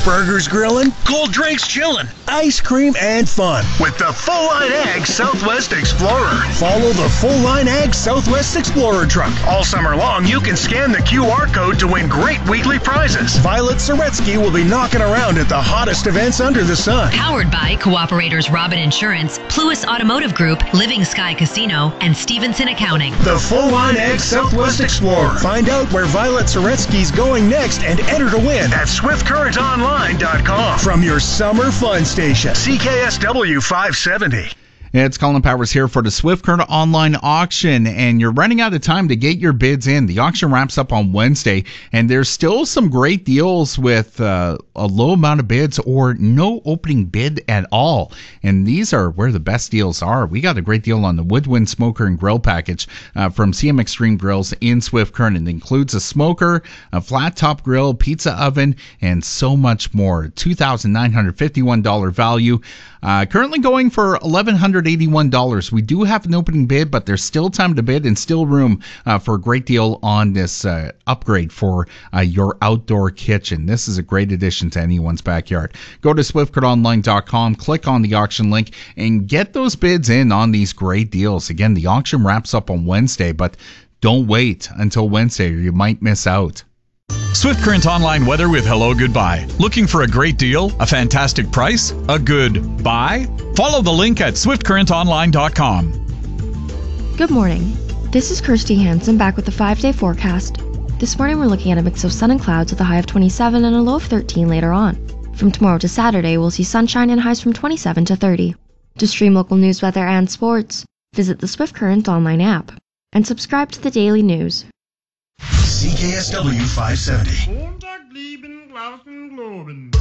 burgers grilling, cold drinks chilling, ice cream and fun. with the Full Line Ag Southwest Explorer. Follow the Full Line Ag Southwest Explorer truck. All summer long, you can scan the QR code to win great weekly prizes. Violet Soretsky will be knocking around at the hottest events under the sun. Powered by Cooperators Robin Insurance, Pluis Automotive Group, Living Sky Casino, and Stevenson Accounting. The Full Line Ag Southwest Explorer. Find out where Violet Soretsky's going next and enter to win At SwiftCurrentOnline.com. from your summer fun station. CKSW 570. It's Colin Powers here for the Swift Current Online Auction, and you're running out of time to get your bids in. The auction wraps up on Wednesday, and there's still some great deals with a low amount of bids or no opening bid at all. And these are where the best deals are. We got a great deal on the Woodwind Smoker and Grill package from CM Extreme Grills in Swift Current. It includes a smoker, a flat top grill, pizza oven, and so much more. $2,951 value. Currently going for $1,181. We do have an opening bid, but there's still time to bid and still room for a great deal on this upgrade for your outdoor kitchen. This is a great addition to anyone's backyard. Go to SwiftCurrentOnline.com, click on the auction link, and get those bids in on these great deals. Again, the auction wraps up on Wednesday, but don't wait until Wednesday or you might miss out. Swift Current Online weather with Hello Goodbye. Looking for a great deal, a fantastic price, a good buy? Follow the link at swiftcurrentonline.com. Good morning. This is Kirsty Hansen back with the 5-day forecast. This morning we're looking at a mix of sun and clouds with a high of 27 and a low of 13 later on. From tomorrow to Saturday, we'll see sunshine and highs from 27 to 30. To stream local news, weather, and sports, visit the Swift Current Online app and subscribe to the daily news. CKSW 570. Montag, lieben, glauben, globen.